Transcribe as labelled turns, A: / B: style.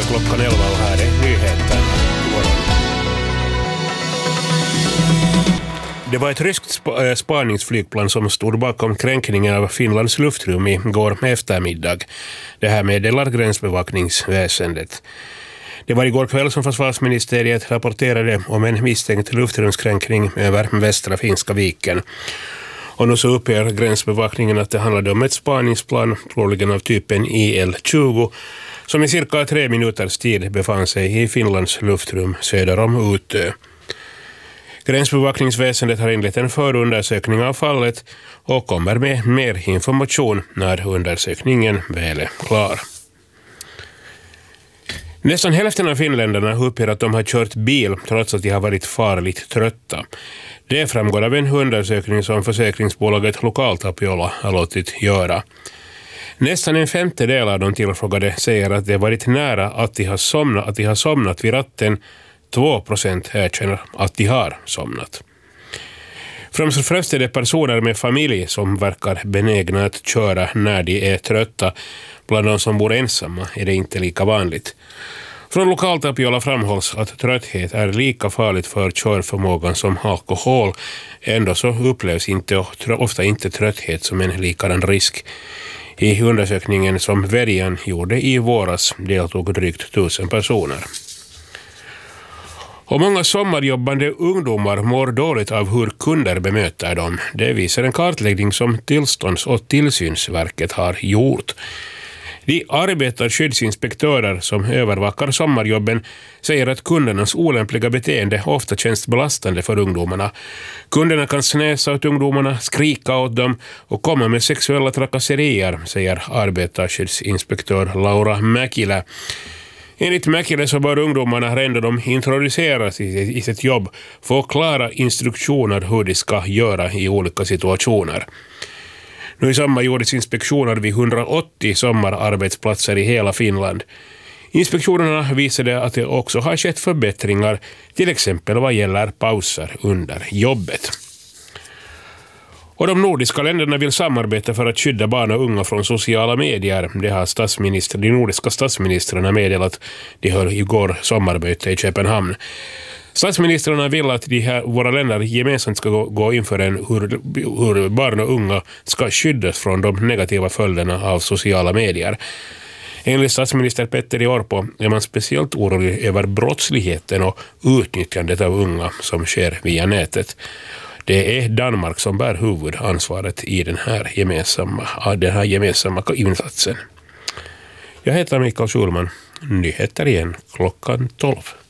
A: klockan 11 och här är nyheten. Det var ett ryskt spaningsflygplan som stod bakom kränkningen av Finlands luftrum i går eftermiddag. Det här meddelar gränsbevakningsväsendet. Det var igår kväll som försvarsministeriet rapporterade om en misstänkt luftrumskränkning över västra Finska viken. Och nu så uppger gränsbevakningen att det handlade om ett spaningsplan, troligen av typen IL-20, som i cirka 3 minuters tid befann sig i Finlands luftrum söder om Utö. Gränsbevakningsväsendet har inlett en förundersökning av fallet och kommer med mer information när undersökningen väl är klar. Nästan hälften av finländarna uppger att de har kört bil trots att de har varit farligt trötta. Det framgår av en undersökning som försäkringsbolaget Lokaltapiola har låtit göra. Nästan en femtedel av de tillfrågade säger att det varit nära att de har somnat vid ratten. 2% erkänner att de har somnat. Främst är det personer med familj som verkar benägna att köra när de är trötta. Bland de som bor ensamma är det inte lika vanligt. Från Lokaltapiola framhålls att trötthet är lika farligt för körförmågan som alkohol. Ändå så upplevs ofta inte trötthet som en likadan risk. I undersökningen som Värjan gjorde i våras deltog drygt 1000 personer. Och många sommarjobbande ungdomar mår dåligt av hur kunder bemöter dem. Det visar en kartläggning som Tillstånds- och tillsynsverket har gjort. De arbetarskyddsinspektörer som övervakar sommarjobben säger att kundernas olämpliga beteende ofta känns belastande för ungdomarna. Kunderna kan snäsa åt ungdomarna, skrika åt dem och komma med sexuella trakasserier, säger arbetarskyddsinspektör Laura Mäkilä. Enligt Mäkilä så bör ungdomarna redan då de introduceras i sitt jobb få klara instruktioner hur de ska göra i olika situationer. Nu i sommar gjordes inspektioner vid 180 sommararbetsplatser i hela Finland. Inspektionerna visade att det också har skett förbättringar, till exempel vad gäller pauser under jobbet. Och de nordiska länderna vill samarbeta för att skydda barn och unga från sociala medier. Det har de nordiska statsministrarna meddelat. De höll igår sommarbete i Köpenhamn. Statsministrarna vill att våra länder gemensamt ska gå inför hur barn och unga ska skyddas från de negativa följderna av sociala medier. Enligt statsminister Petteri Orpo är man speciellt orolig över brottsligheten och utnyttjandet av unga som sker via nätet. Det är Danmark som bär huvudansvaret i den här gemensamma insatsen. Jag heter Mikael Schulman. Nyheter igen klockan 12.